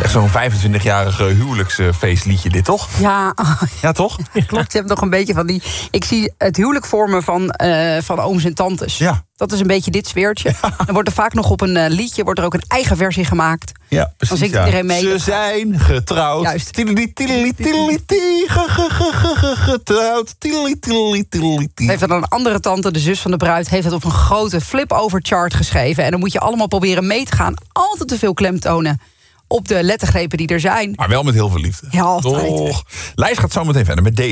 Echt zo'n 25-jarige huwelijksfeestliedje dit, toch? Ja, Ja, toch? klopt. Je hebt nog een beetje van die... Ik zie het huwelijk vormen van ooms en tantes. Ja. Dat is een beetje dit sfeertje. Dan wordt er vaak nog op een liedje... wordt er ook een eigen versie gemaakt. Ja, precies. Dan zingt iedereen mee. Ze zijn getrouwd. Juist. Getrouwd. Heeft dan een andere tante, de zus van de bruid... heeft het op een grote flip-over chart geschreven. En dan moet je allemaal proberen mee te gaan. Altijd te veel klemtonen op de lettergrepen die er zijn. Maar wel met heel veel liefde. Ja, altijd. Toch. Lijst gaat zo meteen verder met deze.